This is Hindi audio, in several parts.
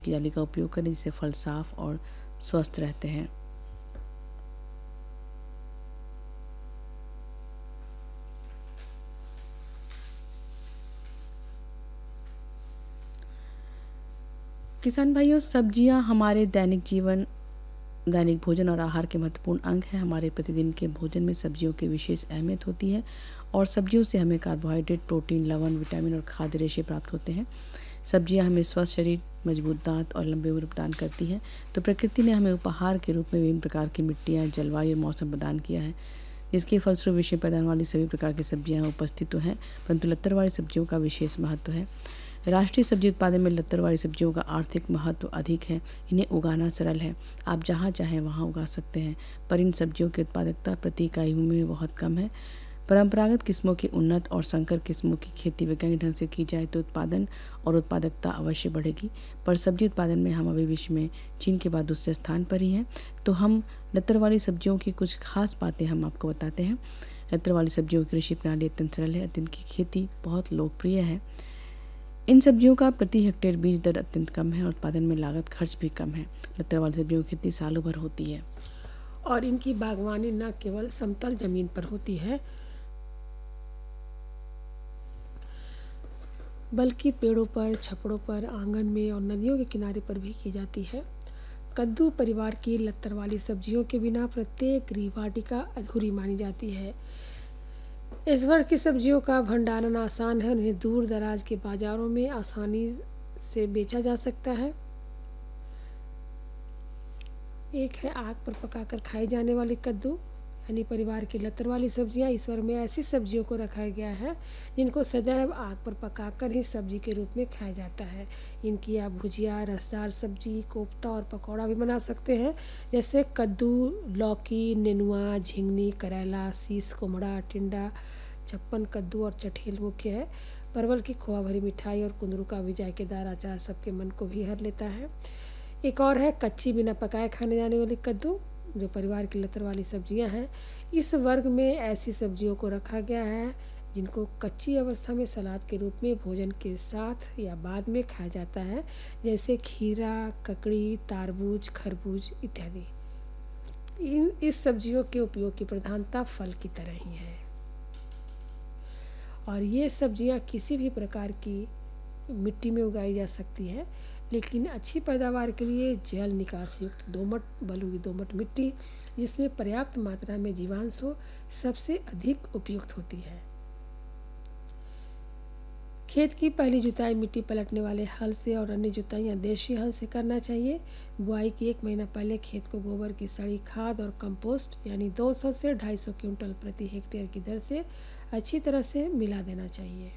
की जाली का उपयोग करें जिससे फल साफ और स्वस्थ रहते हैं। किसान भाइयों, सब्जियां हमारे दैनिक भोजन और आहार के महत्वपूर्ण अंग हैं। हमारे प्रतिदिन के भोजन में सब्जियों की विशेष अहमियत होती है और सब्जियों से हमें कार्बोहाइड्रेट, प्रोटीन, लवण, विटामिन और खाद्य रेशे प्राप्त होते हैं। सब्जियां हमें स्वस्थ शरीर, मजबूत दांत और लंबे उम्र प्रदान करती हैं। तो प्रकृति ने हमें उपहार के रूप में विभिन्न प्रकार की मिट्टियाँ, जलवायु और मौसम प्रदान किया है, जिसके फलस्वरूप विषय पैदावार वाली सभी प्रकार की सब्जियां उपस्थित तो हैं, परंतु लत्तर वाली सब्जियों का विशेष महत्व है। राष्ट्रीय सब्जी उत्पादन में लत्तर वाली सब्जियों का आर्थिक महत्व अधिक है। इन्हें उगाना सरल है, आप जहाँ चाहें वहाँ उगा सकते हैं, पर इन सब्जियों की उत्पादकता प्रति इकाई भूमि में बहुत कम है। परंपरागत किस्मों की उन्नत और संकर किस्मों की खेती वैज्ञानिक ढंग से की जाए तो उत्पादन और उत्पादकता अवश्य बढ़ेगी, पर सब्जी उत्पादन में हम अभी विश्व में चीन के बाद दूसरे स्थान पर ही हैं। तो हम लत्तर वाली सब्जियों की कुछ खास बातें हम आपको बताते हैं। लत्तर वाली सब्जियों की कृषि प्रणाली अत्यंत सरल है, इनकी खेती बहुत लोकप्रिय है। इन सब्जियों का प्रति हेक्टेयर बीज दर अत्यंत कम है और उत्पादन में लागत खर्च भी कम है। लत्तर वाली सब्जियों की खेती सालों भर होती है और इनकी बागवानी न केवल समतल जमीन पर होती है बल्कि पेड़ों पर, छपड़ों पर, आंगन में और नदियों के किनारे पर भी की जाती है। कद्दू परिवार की लत्तर वाली सब्जियों के बिना प्रत्येक गृह वाटिका अधूरी मानी जाती है। इस वर्ग की सब्जियों का भंडारण आसान है, उन्हें दूर दराज के बाजारों में आसानी से बेचा जा सकता है। एक है आग पर पकाकर खाई जाने वाली कद्दू यानी परिवार की लत्तर वाली सब्जियां। इस वर्ग में ऐसी सब्जियों को रखा गया है जिनको सदैव आग पर पकाकर ही सब्जी के रूप में खाया जाता है। इनकी आप भुजिया, रसदार सब्जी, कोफ्ता और पकौड़ा भी बना सकते हैं। जैसे कद्दू, लौकी, नेनुआ, झिंगनी, करेला, शीश, कोमड़ा, टिंडा, छप्पन कद्दू और चठेल मुख्य है। परवल की खोआ भरी मिठाई और कुंदरू का भी जायकेदार अचार सबके मन को भी हर लेता है। एक और है कच्ची बिना पकाए खाने जाने वाली कद्दू, जो परिवार की लत्तर वाली सब्जियां हैं। इस वर्ग में ऐसी सब्जियों को रखा गया है जिनको कच्ची अवस्था में सलाद के रूप में भोजन के साथ या बाद में खाया जाता है, जैसे खीरा, ककड़ी, तारबूज, खरबूज इत्यादि। इस सब्जियों के उपयोग की प्रधानता फल की तरह ही है और ये सब्जियां किसी भी प्रकार की मिट्टी में उगाई जा सकती है, लेकिन अच्छी पैदावार के लिए जल निकास युक्त बलुई दोमट मिट्टी जिसमें पर्याप्त मात्रा में जीवांश हो सबसे अधिक उपयुक्त होती है। खेत की पहली जुताई मिट्टी पलटने वाले हल से और अन्य जुताइयाँ देशी हल से करना चाहिए। बुआई की 1 महीना पहले खेत को गोबर की सड़ी खाद और कंपोस्ट यानी 200 से 250 क्विंटल प्रति हेक्टेयर की दर से अच्छी तरह से मिला देना चाहिए।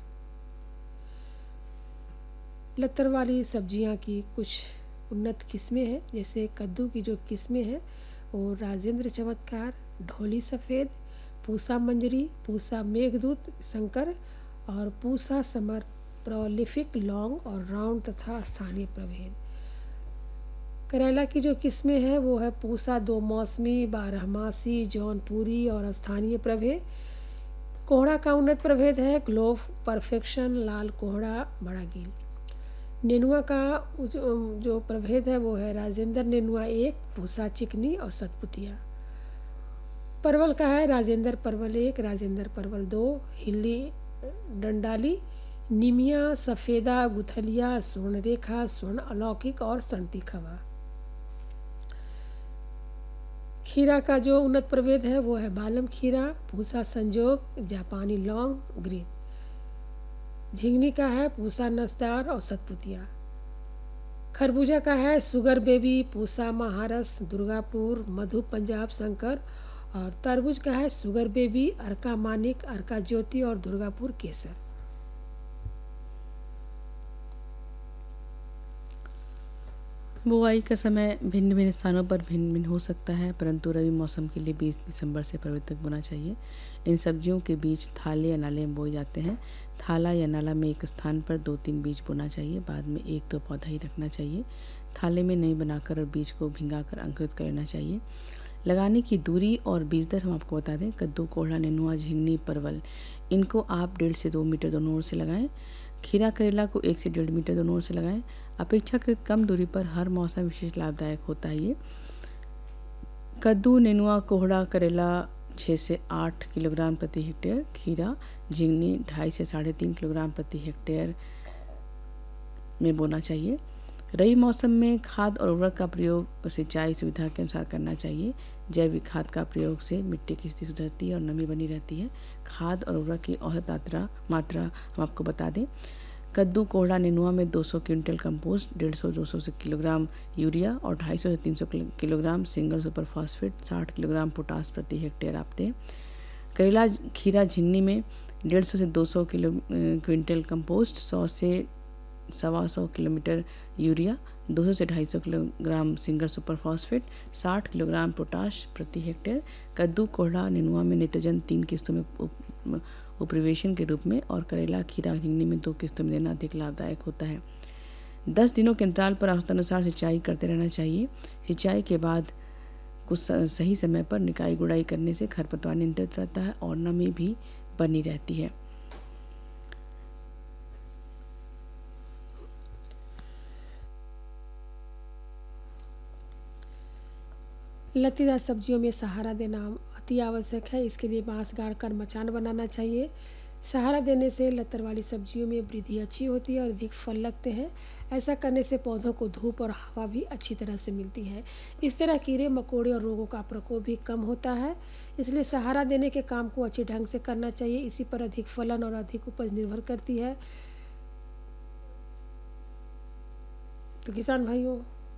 लत्तर वाली सब्जियां की कुछ उन्नत किस्में हैं, जैसे कद्दू की जो किस्में हैं वो राजेंद्र चमत्कार, ढोली सफ़ेद, पूसा मंजरी, पूसा मेघदूत, शंकर और पूसा समर, प्रोलिफिक, लॉन्ग और राउंड तथा स्थानीय प्रभेद। करेला की जो किस्में हैं वो है पूसा दो मौसमी, बारहमासी, जौनपुरी और स्थानीय प्रभेद। कोहड़ा का उन्नत प्रभेद है ग्लोव परफेक्शन, लाल कोहड़ा, बड़ा गील। नेनुआ का जो प्रभेद है वो है राजेंद्र नेनुआ 1, पूसा चिकनी और सतपुतिया। परवल का है राजेंद्र परवल 1, राजेंद्र परवल 2, हिल्ली डंडाली, निमिया, सफ़ेदा, गुथलिया, स्वर्ण रेखा, स्वर्ण अलौकिक और संती खवा। खीरा का जो उन्नत प्रभेद है वो है बालम खीरा, पूसा संजोग, जापानी लौंग, ग्रीन। झिंगनी का है पूसा नसदार और सतपुतिया। खरबूजा का है सुगर बेबी, पूसा महारस, दुर्गापुर, मधु पंजाब, शंकर। और तरबूज का है सुगर बेबी, अर्का मानिक, अर्का ज्योति और दुर्गापुर केसर। बुआई का समय भिन्न भिन्न स्थानों पर भिन्न भिन्न हो सकता है, परंतु रबी मौसम के लिए 20 दिसंबर से फरवरी तक बोना चाहिए। इन सब्जियों के बीज थाले या नाले में बोए जाते हैं। थाला या नाला में एक स्थान पर 2-3 बीज बोना चाहिए, बाद में 1-2 पौधा ही रखना चाहिए। थाले में नई बनाकर और बीज को भिंगाकर अंकुरित करना चाहिए। लगाने की दूरी और बीज दर हम आपको बता दें। कद्दू, कोहड़ा, नेनुआ, झिंगनी, परवल इनको आप 1.5 से 2 मीटर दोनों ओर से लगाएं। खीरा करेला को 1 से 1.5 मीटर दोनों ओर से लगाएं। अपेक्षाकृत कम दूरी पर हर मौसम विशेष लाभदायक होता है ये। कद्दू, नेनुआ, कोहड़ा, करेला 6 से 8 किलोग्राम प्रति हेक्टेयर, खीरा, झिंगनी 2.5 से 3.5 किलोग्राम प्रति हेक्टेयर में बोना चाहिए। रबी मौसम में खाद और उर्वरक का प्रयोग सिंचाई सुविधा के अनुसार करना चाहिए। जैविक खाद का प्रयोग से मिट्टी की स्थिति सुधरती है और नमी बनी रहती है। खाद और उर्वरक की औसत मात्रा हम आपको बता दें। कद्दू, कोहड़ा, नेनुआ में 200 क्विंटल कंपोस्ट, 150-200 से किलोग्राम यूरिया और 250 से 300 kilogram single super phosphate, 60 kilogram potash प्रति हेक्टेयर आप दें। करेला, खीरा, झिंगनी में 150 से 200 क्विंटल कंपोस्ट, 100 से 125 किलोमीटर यूरिया, 200 से 250 kilogram single super phosphate, 60 kilogram potash प्रति हेक्टेयर। कद्दू, कोहड़ा, नेनुआ में नाइट्रोजन 3 किस्तों में उपरिवेशन के रूप में और करेला, खीरा, झिंगनी में 2 किस्तों में देना अधिक लाभदायक होता है। 10 दिनों के अंतराल पर आवश्यकतानुसार सिंचाई करते रहना चाहिए। सिंचाई के बाद कुछ सही समय पर निकाई गुड़ाई करने से खरपतवार नियंत्रित रहता है और नमी भी बनी रहती है। लत्तीदार सब्जियों में सहारा देना अति आवश्यक है। इसके लिए बांस गाड़कर मचान बनाना चाहिए। सहारा देने से लतर वाली सब्जियों में वृद्धि अच्छी होती है और अधिक फल लगते हैं। ऐसा करने से पौधों को धूप और हवा भी अच्छी तरह से मिलती है। इस तरह कीड़े मकोड़े और रोगों का प्रकोप भी कम होता है। इसलिए सहारा देने के काम को अच्छे ढंग से करना चाहिए। इसी पर अधिक फलन और अधिक उपज निर्भर करती है। तो किसान भाइयों,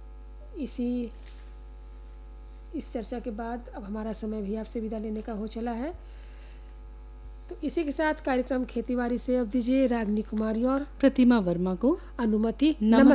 इस चर्चा के बाद अब हमारा समय भी आपसे विदा लेने का हो चला है। तो इसी के साथ कार्यक्रम खेती बाड़ी से अब दीजिए रागनी कुमारी और प्रतिमा वर्मा को अनुमति। नमस्कार।